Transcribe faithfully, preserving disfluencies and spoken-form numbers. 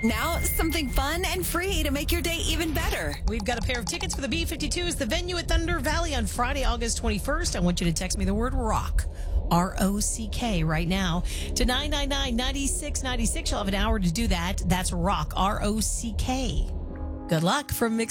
Now, something fun and free to make your day even better. We've got a pair of tickets for the B fifty-twos, the venue at Thunder Valley on Friday, August twenty-first. I want you to text me the word rock, R O C K, right now to nine nine nine, nine six nine six. You'll have an hour to do that. That's rock, R O C K. Good luck from Mix